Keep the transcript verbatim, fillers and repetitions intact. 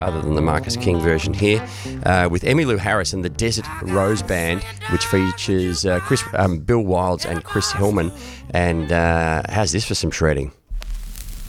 other than the Marcus King version here, uh, with Emmylou Harris and the Desert Rose Band, which features uh, Chris, um, Bill Wilds and Chris Hillman. And uh, how's this for some shredding?